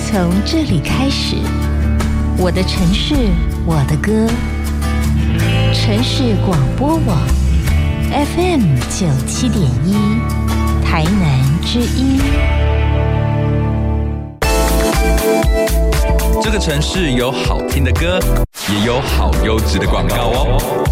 从这里开始，我的城市，我的歌。城市广播网 FM97.1，台南之音。 这个城市有好听的歌，也有好优质的广告哦。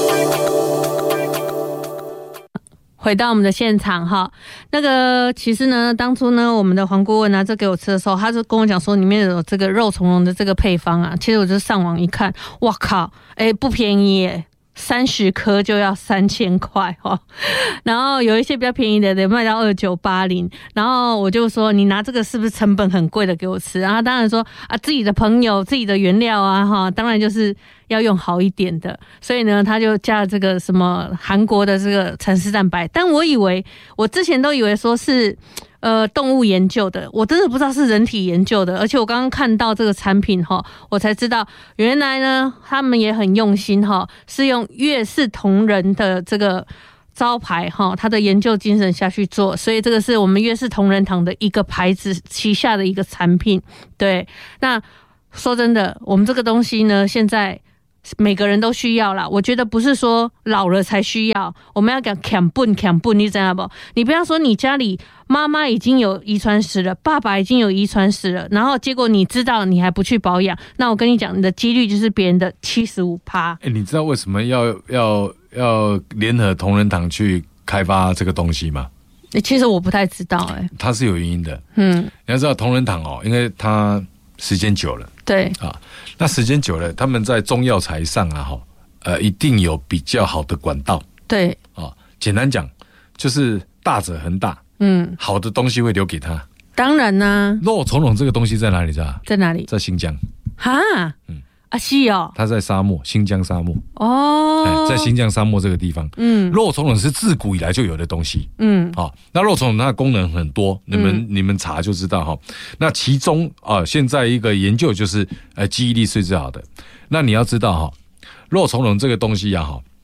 回到我们的现场哈，那个其实呢，当初呢，我们的黄顾问拿这给我吃的时候，他就跟我讲说里面有这个肉苁蓉的这个配方啊。其实我就上网一看，哇靠，不便宜耶，30颗就要3000块哦。然后有一些比较便宜的得卖到2980，然后我就说你拿这个是不是成本很贵的给我吃？然后当然说啊，自己的朋友自己的原料啊哈，当然就是要用好一点的，所以呢，他就加了这个什么韩国的这个蚕丝蛋白，但我之前都以为说是动物研究的，我真的不知道是人体研究的，而且我刚刚看到这个产品哈，我才知道原来呢他们也很用心哈，是用越式同仁的这个招牌哈，他的研究精神下去做，所以这个是我们越式同仁堂的一个牌子旗下的一个产品。对，那说真的，我们这个东西呢，现在每个人都需要啦，我觉得不是说老了才需要，我们要讲强笨，你知道不？你不要说你家里妈妈已经有遗传史了，爸爸已经有遗传史了，然后结果你知道你还不去保养，那我跟你讲，你的几率就是别人的75%。 你知道为什么要联合同仁堂去开发这个东西吗？ 其实我不太知道它是有原因的。你要知道同仁堂因为它时间久了， 对啊，那时间久了，他们在中药材上一定有比较好的管道。 对啊，简单讲就是大者恒大，好的东西会留给他。 当然啦， 肉苁蓉这个东西在哪里？ 在哪里？ 在新疆。 哈，是哦， 它在沙漠，新疆沙漠哦， 在新疆沙漠这个地方，肉苁蓉是自古以来就有的东西，那肉苁蓉它的功能很多，你们查就知道哈。那其中现在一个研究就是记忆力是最好的。那你要知道哈，肉苁蓉这个东西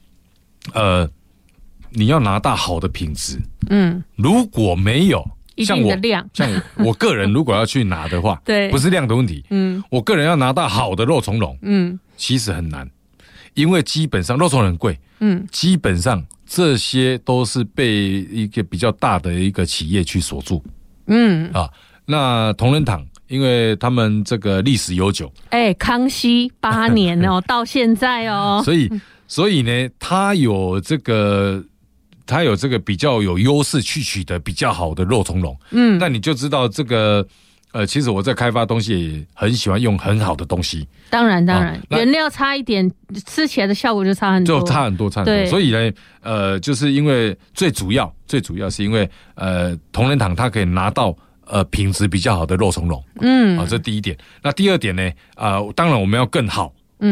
你要拿到好的品质，如果没有。像我个人如果要去拿的话， 对， 不是量的问题，我个人要拿到好的肉苁蓉，其实很难，因为基本上肉苁蓉很贵，基本上这些都是被一个比较大的一个企业去锁住，那同仁堂因为他们这个历史悠久， 康熙8年到现在所以呢，他有这个比较有优势去取得比较好的肉苁蓉，那你就知道这个其实我在开发东西也很喜欢用很好的东西。当然， 原料差一点，吃起来的效果就差很多， 对，所以呢，就是因为最主要是因为同仁堂它可以拿到品质比较好的肉苁蓉，这第一点。那第二点呢，当然我们要更好，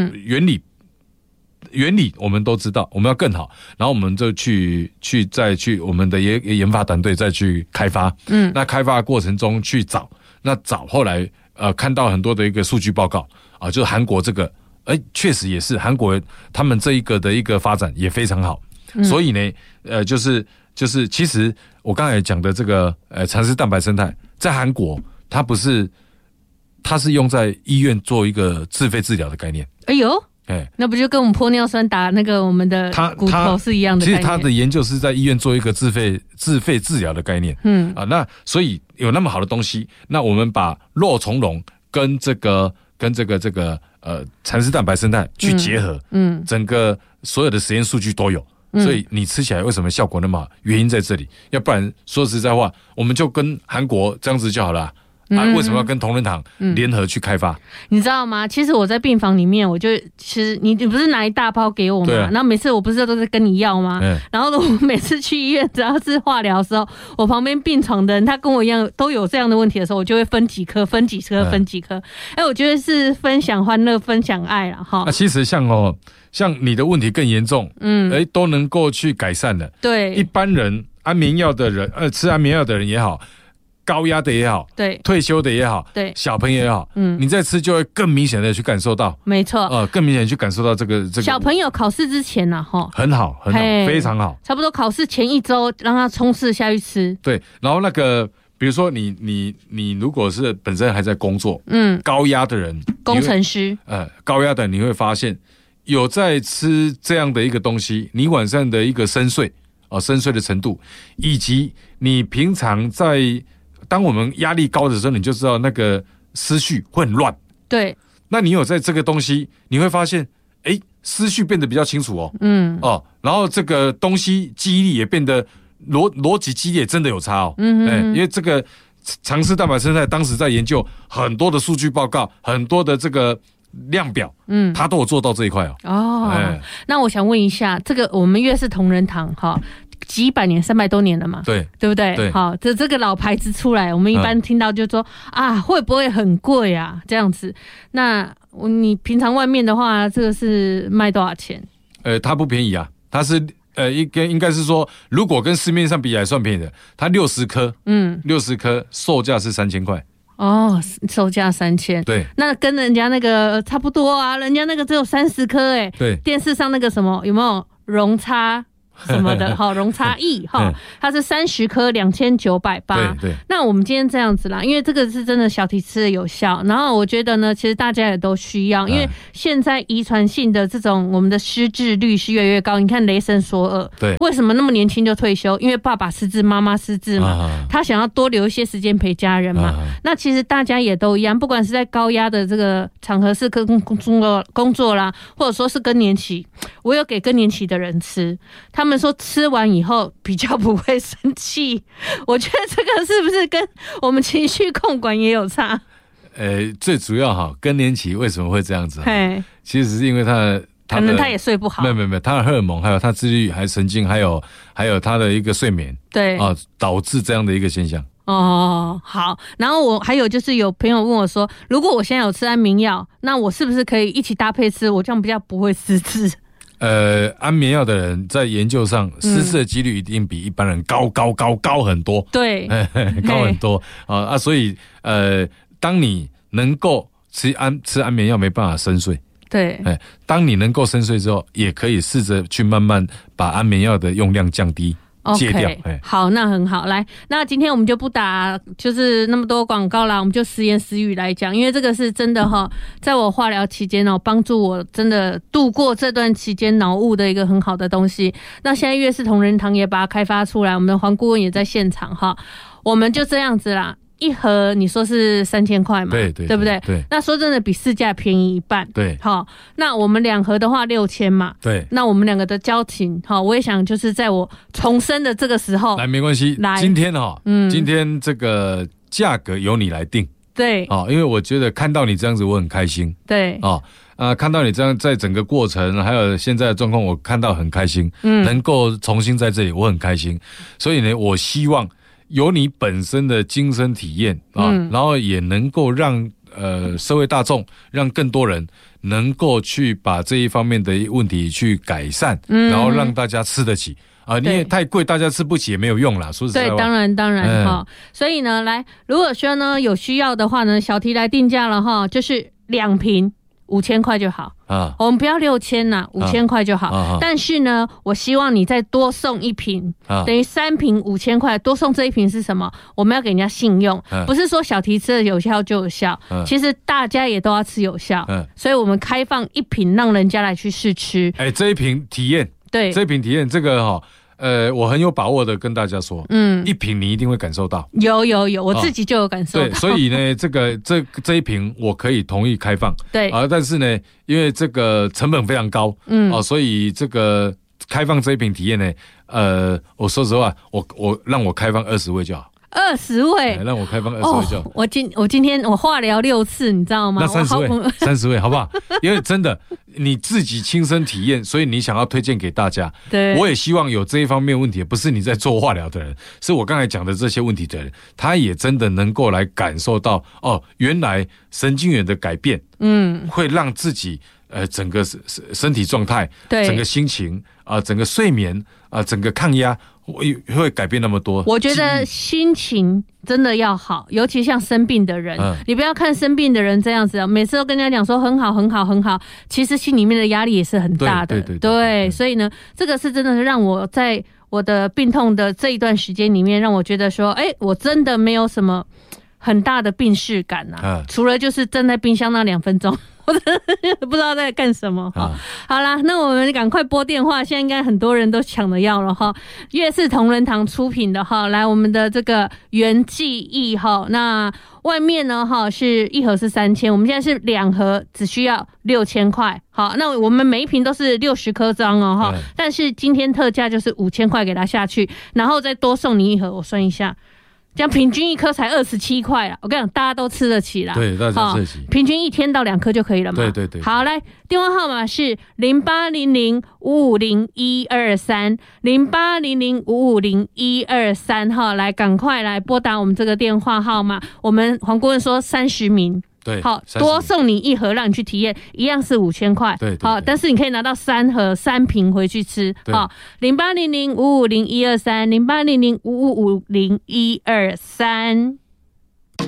原理我们都知道，我们要更好，然后我们就再去我们的研发团队再去开发，那开发的过程中去找后来看到很多的一个数据报告就是韩国这个确实也是韩国他们这一个的一个发展也非常好，所以呢就是其实我刚才讲的这个蚕丝蛋白生态在韩国它是用在医院做一个自费治疗的概念。 那不就跟我们玻尿酸打那个我们的骨头是一样的概念？ 其实他的研究是在医院做一个自费治疗的概念。那所以有那么好的东西，那我们把肉苁蓉跟这个蚕丝蛋白生态去结合，整个所有的实验数据都有，所以你吃起来为什么效果那么好？原因在这里。要不然说实在话，我们就跟韩国这样子就好了。为什么要跟同仁堂联合去开发？ 你知道吗？其实我在病房里面，其实你不是拿一大包给我吗？然后每次我不是都是跟你要吗？然后我每次去医院，只要是化疗的时候，我旁边病床的人，他跟我一样都有这样的问题的时候，我就会分几颗。我觉得是分享欢乐，分享爱啦哈。 其实像你的问题更严重，都能够去改善的。对，一般人安眠药的人，吃安眠药的人也好。高压的也好， 对， 退休的也好， 对， 小朋友也好，你在吃就会更明显的去感受到， 没错， 更明显的去感受到这个小朋友考试之前很好，非常好， 差不多考试前1周让他冲刺下去吃， 对，然后那个比如说你如果是本身还在工作，高压的人， 工程师， 高压的你会发现有在吃这样的一个东西，你晚上的一个深睡的程度，以及你平常当我们压力高的时候，你就知道那个思绪会很乱。 对， 那你有在这个东西，你会发现，思绪变得比较清楚然后这个东西记忆力也变得逻辑记忆也真的有差因为这个常吃蛋白生态当时在研究很多的数据报告，很多的这个量表，他都有做到这一块那我想问一下，这个我们悦氏同仁堂几百年，300多年了嘛， 对不对？ 对， 好，这个老牌子出来，我们一般听到就说会不会很贵啊？这样子，那你平常外面的话，这个是卖多少钱？ 它不便宜啊，它是应该是说，如果跟市面上比还算便宜的，它60颗，60颗售价是3000块。 售价3000，对，那跟人家那个差不多啊，人家那个只有30颗对， 电视上那个什么有没有容差？什么的容差异它是30颗2980。 对， 那我们今天这样子啦，因为这个是真的小题吃的有效，然后我觉得呢，其实大家也都需要，因为现在遗传性的这种我们的失智率是越来越高。你看雷神索尔， 对， 为什么那么年轻就退休？因为爸爸失智，妈妈失智嘛，他想要多留一些时间陪家人嘛。那其实大家也都一样，不管是在高压的这个场合是工作啦，或者说是更年期，我有给更年期的人吃，他们说吃完以后比较不会生气，我觉得这个是不是跟我们情绪控管也有差？ 最主要更年期为什么会这样子？其实是因为可能他也睡不好， 没有，他的荷尔蒙，还有他自律，还有神经，还有他的一个睡眠， 对导致这样的一个现象。 好，然后我还有就是有朋友问我说，如果我现在有吃安眠药，那我是不是可以一起搭配吃？我这样比较不会失智。 安眠药的人在研究上失智的几率一定比一般人高很多， 对， 高很多所以当你能够吃安眠药没办法深睡， 对， 当你能够深睡之后，也可以试着去慢慢把安眠药的用量降低。戒掉。 好，那很好。来，那今天我们就不打就是那么多广告啦，我们就实言实语来讲，因为这个是真的在我化疗期间帮助我真的度过这段期间脑雾的一个很好的东西。那现在悦氏同仁堂也把它开发出来，我们的黄顾问也在现场我们就这样子啦。一盒你说是3000块嘛？ 对不对？ 对。 那说真的比市价便宜一半。 对。 那我们2盒的话6000嘛。 对。 那我们2个的交情，我也想就是在我重生的这个时候， 来没关系。来，今天今天这个价格由你来定。 对。 因为我觉得看到你这样子，我很开心。 对。 看到你这样在整个过程，还有现在的状况，我看到很开心。能够重新在这里，我很开心。所以呢，我希望有你本身的亲身体验然后也能够让社会大众，让更多人能够去把这一方面的问题去改善，然后让大家吃得起你也太贵，大家吃不起也没有用啦。说实在话， 对，当然所以呢，来，如果说呢有需要的话呢，小提来定价了就是2瓶5000块就好我们不要6000啦，5000块就好但是呢，我希望你再多送1瓶等于3瓶5000块，多送这1瓶是什么？我们要给人家信用不是说小提吃的有效就有效其实大家也都要吃有效所以我们开放1瓶让人家来去试吃这一瓶体验，对，这一瓶体验这个我很有把握的跟大家说1瓶你一定会感受到， 有我自己就有感受到对，所以呢这一瓶我可以同意开放对但是呢因为这个成本非常高所以这个开放这一瓶体验呢我说实话我让我开放20位就好 20位， 让我开放20位就好我今天我化疗6次，你知道吗？ 那30位好不好？因为真的你自己亲身体验，所以你想要推荐给大家。 对， 我也希望有这一方面问题，不是你在做化疗的人，是我刚才讲的这些问题的人，他也真的能够来感受到原来神经元的改变，会让自己整个身体状态，整个心情整个睡眠整个抗压会改变那么多。 我觉得心情真的要好，尤其像生病的人你不要看生病的人这样子每次都跟人家讲说很好很好很好，其实心里面的压力也是很大的。对，所以呢这个是真的是让我在我的病痛的这一段时间里面，让我觉得说，我真的没有什么很大的病识感啊，除了就是站在冰箱那2分钟。我真的不知道在干什么。好啦，那我们赶快拨电话，现在应该很多人都抢着要了哈。悦氏同仁堂出品的哈，来我们的这个元记忆哈，那外面呢哈是1盒是3000，我们现在是2盒只需要6000块。好，那我们每一瓶都是60颗装哦哈，但是今天特价就是5000块给它下去，然后再多送你1盒，我算一下。这样平均1颗才27块啦，我跟你讲，大家都吃得起啦。 对，大家吃得起。 平均1天到2颗就可以了嘛。 对。 好，来，电话号码是0800550123 0800550123哈，来，赶快来拨打我们这个电话号码。我们黄顾问说30名。 对， 好，多送你1盒，让你去体验，一样是5000块。 对， 好，但是你可以拿到3盒3瓶回去吃。好，0800550123 0800550123。